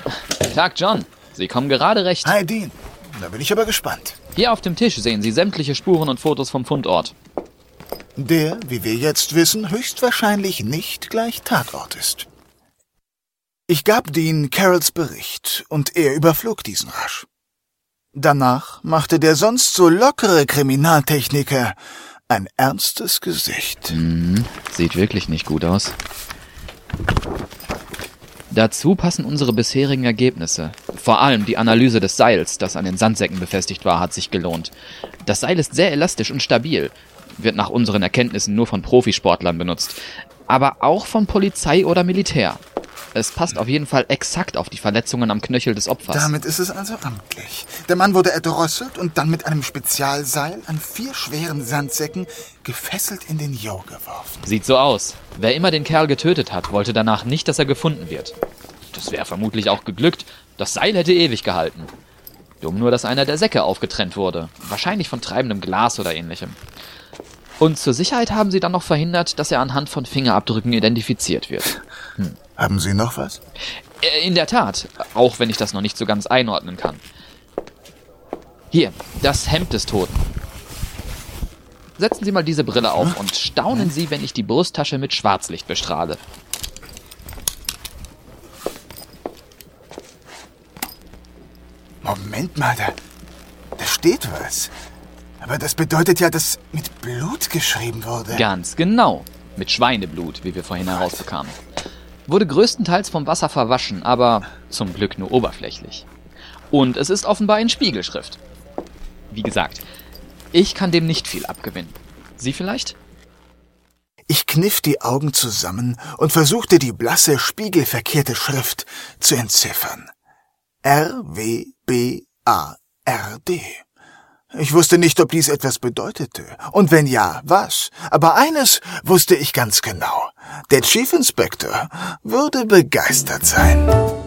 Tag, John. Sie kommen gerade recht. Hi, Dean. Da bin ich aber gespannt. Hier auf dem Tisch sehen Sie sämtliche Spuren und Fotos vom Fundort. Der, wie wir jetzt wissen, höchstwahrscheinlich nicht gleich Tatort ist. Ich gab Dean Carrolls Bericht und er überflog diesen rasch. Danach machte der sonst so lockere Kriminaltechniker ein ernstes Gesicht. Sieht wirklich nicht gut aus. Dazu passen unsere bisherigen Ergebnisse. Vor allem die Analyse des Seils, das an den Sandsäcken befestigt war, hat sich gelohnt. Das Seil ist sehr elastisch und stabil, wird nach unseren Erkenntnissen nur von Profisportlern benutzt, aber auch von Polizei oder Militär. Es passt auf jeden Fall exakt auf die Verletzungen am Knöchel des Opfers. Damit ist es also amtlich. Der Mann wurde erdrosselt und dann mit einem Spezialseil an 4 schweren Sandsäcken gefesselt in den Jo geworfen. Sieht so aus. Wer immer den Kerl getötet hat, wollte danach nicht, dass er gefunden wird. Das wäre vermutlich auch geglückt. Das Seil hätte ewig gehalten. Dumm nur, dass einer der Säcke aufgetrennt wurde. Wahrscheinlich von treibendem Glas oder ähnlichem. Und zur Sicherheit haben sie dann noch verhindert, dass er anhand von Fingerabdrücken identifiziert wird. Haben Sie noch was? In der Tat, auch wenn ich das noch nicht so ganz einordnen kann. Hier, das Hemd des Toten. Setzen Sie mal diese Brille auf und staunen Sie, wenn ich die Brusttasche mit Schwarzlicht bestrahle. Moment mal, da steht was. Aber das bedeutet ja, dass mit Blut geschrieben wurde. Ganz genau. Mit Schweineblut, wie wir vorhin herausbekamen. Wurde größtenteils vom Wasser verwaschen, aber zum Glück nur oberflächlich. Und es ist offenbar in Spiegelschrift. Wie gesagt, ich kann dem nicht viel abgewinnen. Sie vielleicht? Ich kniff die Augen zusammen und versuchte die blasse, spiegelverkehrte Schrift zu entziffern. R-W-B-A-R-D. Ich wusste nicht, ob dies etwas bedeutete. Und wenn ja, was? Aber eines wusste ich ganz genau. Der Chief Inspector würde begeistert sein.